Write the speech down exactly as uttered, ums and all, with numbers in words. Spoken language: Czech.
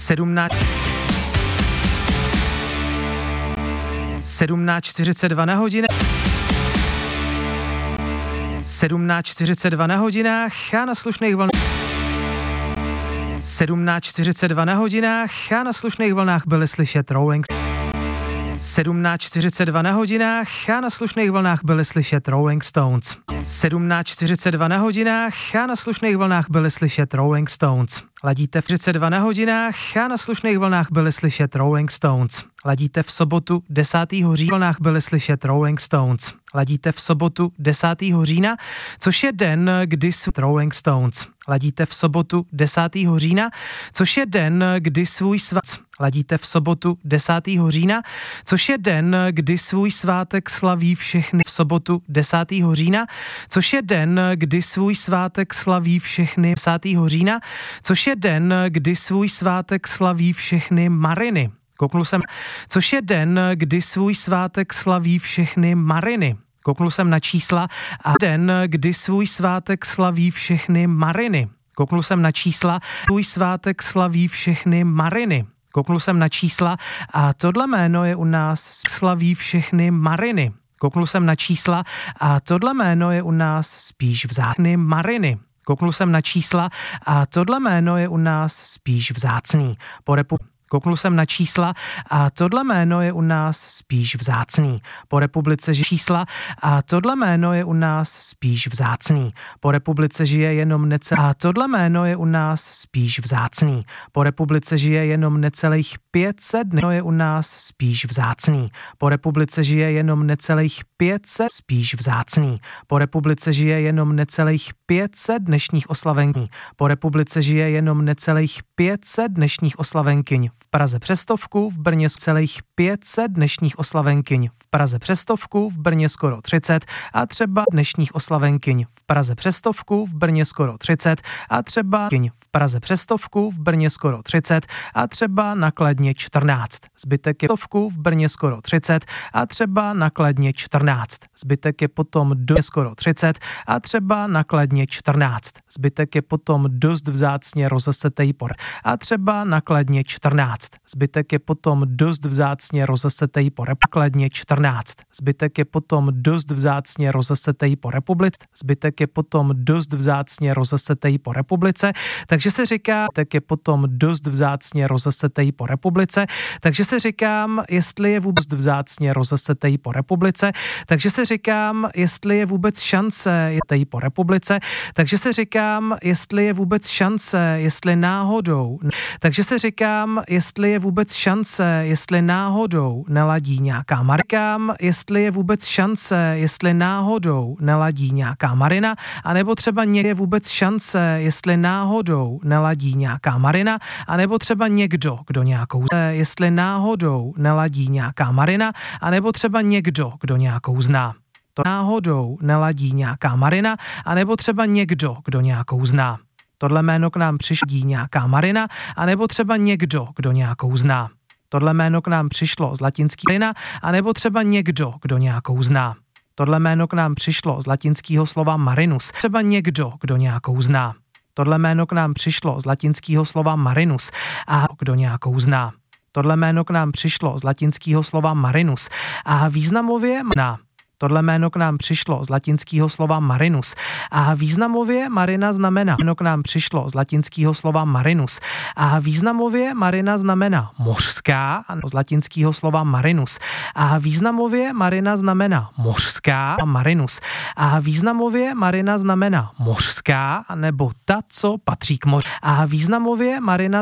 sedmnáct sedmnáct čtyřicet dva na hodinách. sedmnáct čtyřicet dva na hodinách a na slušných vlnách. sedmnáct čtyřicet dva na hodinách a na slušných vlnách byly slyšet Rolling sedmnáct čtyřicet dva na hodinách a na slušných vlnách byly slyšet Rolling Stones. sedmnáct čtyřicet dva na hodinách a na slušných vlnách byly slyšet Rolling Stones. Ladíte v čtyřicet dva na hodinách a na slušných vlnách byly slyšet Rolling Stones. Ladíte v sobotu desátého října vlnách byly slyšet Rolling Stones. Ladíte v sobotu desátého října, což je den, kdy jsou Rolling Stones. Ladíte v sobotu desátého října, což je den, kdy svůj svátek. Ladíte v sobotu desátého října, což je den, kdy svůj svátek slaví všechny. V sobotu desátého října, což je den, kdy svůj svátek slaví všechny. desátého října, což je den, kdy svůj svátek slaví všechny Mariny. Kouknul jsem, což je den, kdy svůj svátek slaví všechny Mariny. Kouknul jsem na čísla a den, kdy svůj svátek slaví všechny Mariny. Kouknul jsem na čísla, svůj svátek slaví všechny Mariny. Kouknul jsem na čísla a tohle jméno je u nás slaví všechny Mariny. Kouknul jsem na čísla a tohle jméno je u nás spíš vzácný Mariny. Kouknul jsem na čísla a tohle jméno je u nás spíš vzácný. Po repu- Kouknul jsem na čísla a tohle jméno je u nás spíš vzácný. Po republice žije čísla a tohle jméno je u nás spíš vzácný. Po republice žije jenom necelých a tohle jméno je u nás spíš vzácný. Po republice žije jenom necelých pět set dnů je u nás spíš vzácný. Po republice žije jenom necelých pět set spíš vzácný. Po republice žije jenom necelých pět set dnešních oslavenkyň. Po republice žije jenom necelých pět set dnešních oslavenkyň. V Praze přestovku, v Brně celých pět set dnešních oslavenkyň. V Praze přestovku, v Brně skoro třicet a třeba dnešních oslavenkyň. V Praze přestovku, v Brně skoro třicet a třeba v Praze přestovku, v Brně skoro třicet a třeba nakladně čtrnáct. Zbytek je stovku, v Brně skoro třicet a třeba nakladně čtrnáct. Zbytek je potom do skoro třicet a třeba nakladně čtrnáct. Zbytek je potom dost vzácně rozesetej por a třeba nakladně čtrnáct. Zbytek je potom dost vzácně rozesetej po repakladně čtrnáct. Zbytek je potom dost vzácně rozesetej po republice. Zbytek je potom dost vzácně rozesetej po republice. Takže se říká, tak je potom dost vzácně rozesetej po republice. Takže se říkám, jestli je vůbec vzácně rozesetej po republice. Takže se říkám, jestli je vůbec šance je tej po republice. Takže se říkám, jestli je vůbec šance, jestli náhodou. Takže se říkám, jestli je vůbec šance, jestli náhodou neladí nějaká Markám, jestli je vůbec šance, jestli náhodou neladí nějaká Marina, anebo třeba někde vůbec šance, jestli náhodou neladí nějaká Marina, anebo třeba někdo, kdo nějakou, jestli náhodou neladí nějaká Marina, anebo třeba někdo, kdo nějakou zná. To náhodou neladí nějaká Marina, anebo třeba někdo, kdo nějakou zná. Tohle jméno k nám přišlo nějaká Marina, anebo třeba někdo, kdo nějakou zná. Tohle jméno k nám přišlo z latinského Marina, anebo třeba někdo, kdo nějakou zná. Tohle jméno k nám přišlo z latinského slova marinus, třeba někdo, kdo nějakou zná. Tohle jméno k nám přišlo z latinského slova marinus a kdo nějakou zná. Tohle jméno k nám přišlo z latinského slova marinus a významově na. Tohle jméno k nám přišlo z latinského slova marinus a významově Marina znamená. Jméno k nám přišlo z latinského slova marinus a významově Marina znamená mořská, z latinského slova marinus a významově Marina znamená mořská a marinus a významově Marina znamená mořská nebo ta, co patří k moři a významově Marina